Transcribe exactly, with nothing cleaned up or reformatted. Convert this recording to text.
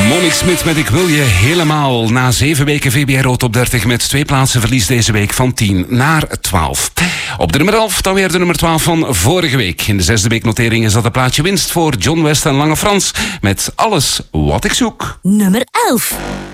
Monique Smit met Ik wil je helemaal. Na zeven weken V B R O Top dertig met twee plaatsen verlies deze week van tien naar twaalf. Op de nummer elf dan weer de nummer twaalf van vorige week. In de zesde weeknotering is dat een plaatje winst voor John West en Lange Frans met Alles wat ik zoek. Nummer elf.